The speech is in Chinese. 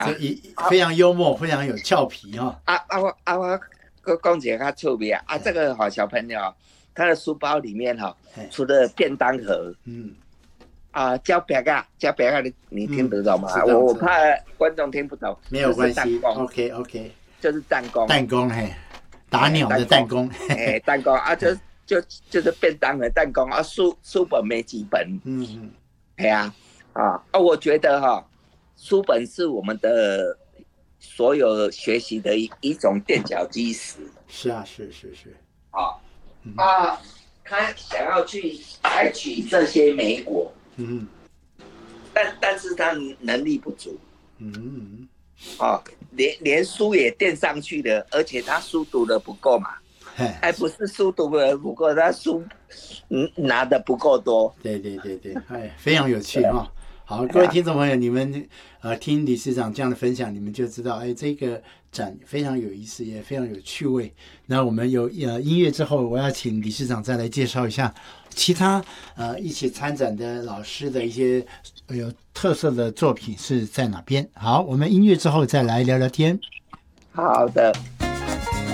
这非常幽默，非常有俏皮哈。 我讲一个较趣味啊，这个小朋友他的书包里面除了便当盒，胶饼啊，你听得懂吗？我怕观众听不懂， 没有关系。OK， 就是弹弓， 打鸟的弹弓， 弹弓啊，就是便当的弹弓啊，书本没几本，我觉得书本是我们的所有学习的一种垫脚基石。 是啊，是。 他想要去采取这些美果，但是他能力不足，连书也垫上去了，而且他书读的不够嘛，不是书读的不够，他书拿的不够多。 对，非常有趣哈。好，各位听众朋友，你们听理事长这样的分享，你们就知道，这个展非常有意思，也非常有趣味。那我们有音乐之后，我要请理事长再来介绍一下其他一起参展的老师的一些有特色的作品是在哪边。好，我们音乐之后再来聊聊天。 好的。